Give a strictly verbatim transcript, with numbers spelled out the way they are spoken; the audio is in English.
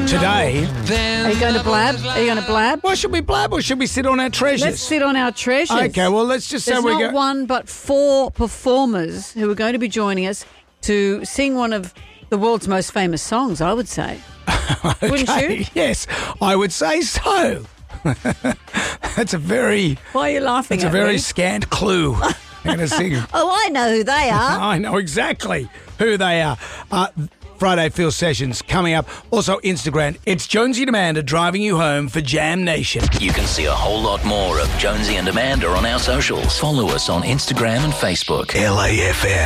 today. Are you going to blab? Are you going to blab? Why should we blab or should we sit on our treasures? Let's sit on our treasures. Okay, well, let's just say There's we not go. one but four performers who are going to be joining us to sing one of the world's most famous songs, I would say. Okay, Wouldn't you? Yes, I would say so. That's a very. Why are you laughing That's a at very me? scant clue. I'm going to sing. Oh, I know who they are. I know exactly who they are. Uh, Friday Feel Sessions coming up. Also Instagram. It's Jonesy and Amanda driving you home for Jam Nation. You can see a whole lot more of Jonesy and Amanda on our socials. Follow us on Instagram and Facebook. L A F M.